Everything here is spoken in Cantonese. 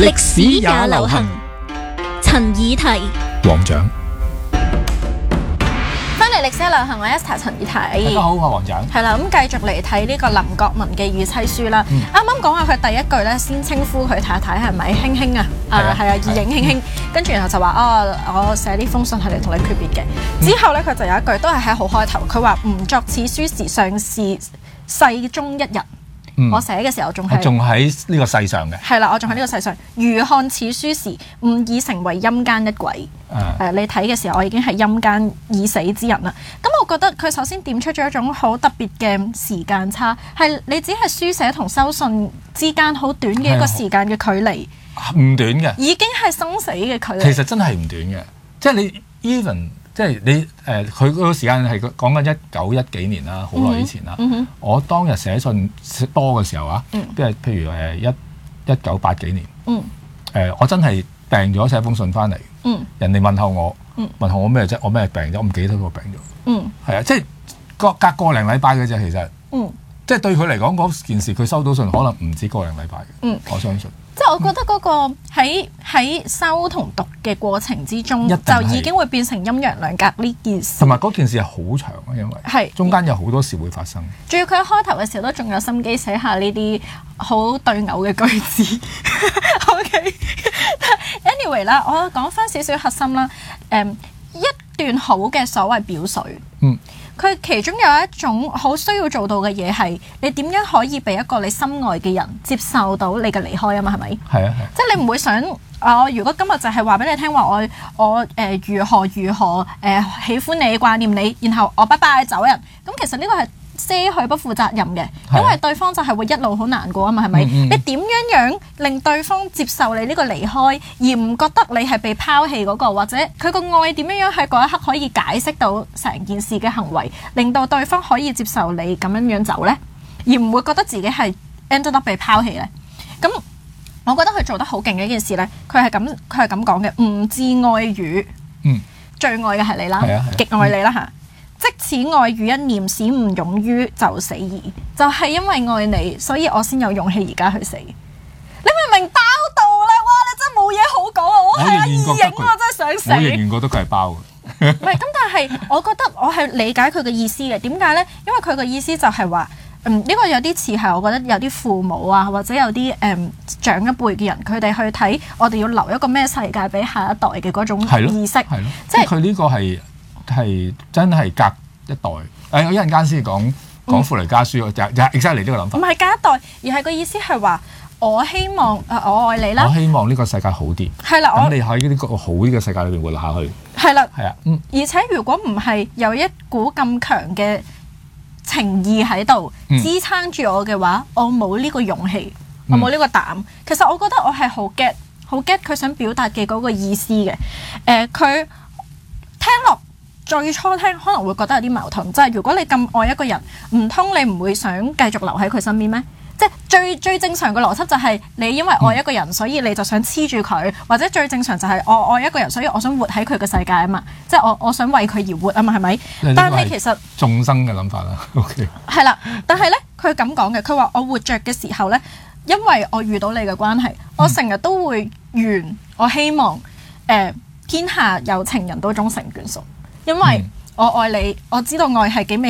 歷史也流行。陳以提、 黃獎。 翻嚟歷史流行，我 Esther 陳以提。 大家好，我係黃獎。 係啦，咁繼續嚟睇呢個林國民嘅《與妻書》啦。啱啱講下佢第一句咧，先稱呼佢太太係咪卿卿啊？係啊，二影卿卿。跟住然後就話我寫呢封信係嚟同你訣別嘅。之後咧，佢就有一句都係喺好開頭，佢話吾作此書時，尚是世中一日。我寫嘅時候仲喺呢個世上嘅。 係啦，我仲喺呢個世上。如看此書時，吾已成為陰間一鬼。你睇嘅時候，我已經係陰間已死之人啦。咁我覺得佢首先點出咗一種好特別嘅時間差，係你只係書寫同收信之間好短嘅一個時間嘅距離， 唔短嘅， 已經係生死嘅距離。 其實真係唔短嘅，即係你 even。即係你佢嗰個時間係講緊1910幾年啦，好耐以前啦。我當日寫信多嘅時候啊，即係譬如1980幾年，我真係病咗寫封信翻嚟，人哋問候我，問候我咩啫？我咩病咗？我唔記得我病咗。係啊，即係隔個零禮拜嘅啫，其實。即係對佢嚟講嗰件事，佢收到信可能唔止個零禮拜嘅。我相信。 即係我覺得嗰個喺收同讀嘅過程之中，就已經會變成陰陽兩隔呢件事。 同埋嗰件事係好長啊，因為中間有好多事會發生。 仲要佢一開頭嘅時候都仲有心機寫下呢啲好對偶嘅句子。OK，anyway 啦，我講翻少少核心啦。一段好嘅所謂表述。佢其中有一種好需要做到嘅嘢係，你點樣可以俾一個你心愛嘅人接受到你嘅離開啊嘛？係咪？係啊，即係你唔會想如果今日就係話俾你聽話，我如何喜歡你掛念你，然後我拜拜走人，咁其實呢個係些許不負責任嘅，因為對方就係會一路好難過啊嘛，係咪？你點樣令對方接受你呢個離開，而唔覺得你係被拋棄嗰個，或者佢個愛點樣喺嗰一刻可以解釋到成件事嘅行為，令到對方可以接受你咁樣走呢？而唔會覺得自己係 ended up 被拋棄呢？咁我覺得佢做得好勁嘅一件事呢，佢係咁講嘅，吾至愛汝，最愛嘅係你啦，極愛你啦嚇。即此愛汝一念，使吾勇於就死矣。就係因為愛你，所以我先有勇氣而家去死。你明唔明包到咧？哇！你真係冇嘢好講啊！我係阿二影，我真係想死。 我仍然覺得佢係包嘅。 唔係咁，但係我覺得我係理解佢嘅意思嘅。點解咧？因為佢嘅意思就係話，呢個有啲似係我覺得有啲父母啊，或者有啲長一輩嘅人，佢哋去睇我哋要留一個咩世界俾下一代嘅嗰種意識。係咯， 即係佢呢個係真係隔一代。我一陣間先講傅雷家書，就 exactly 呢個諗法。唔係隔一代，而係個意思係話，我希望我愛你啦。我希望呢個世界好啲。係啦，咁你喺呢個好啲嘅世界裏邊活下去。 係啦， 係啊， 而且如果唔係有一股咁強嘅情義喺度支撐住我嘅話，我冇呢個勇氣，我冇呢個膽。其實我覺得我係好 get 佢想表達嘅嗰個意思嘅。佢聽落。最初聽可能會覺得有啲矛盾，就係如果你咁愛一個人，唔通你唔會想繼續留喺佢身邊咩？即係最正常嘅邏輯就係你因為愛一個人，所以你就想黐住佢，或者最正常就係我愛一個人，所以我想活喺佢嘅世界啊嘛，即係我想為佢而活啊嘛，係咪？但係其實眾生嘅諗法啦。OK。係啦，但係咧佢咁講嘅，佢話我活着嘅時候咧，因為我遇到你嘅關係，我成日都會願我希望天下有情人都終成眷屬。因為我愛你，我知道愛係幾美